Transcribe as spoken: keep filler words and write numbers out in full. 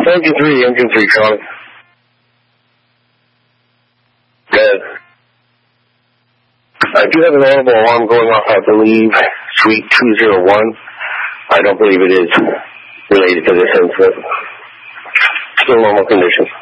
Engine three, engine three, Charlie. Good. I do have an audible alarm going off, I believe, suite two oh one. I don't believe it is related to this incident. Still normal condition.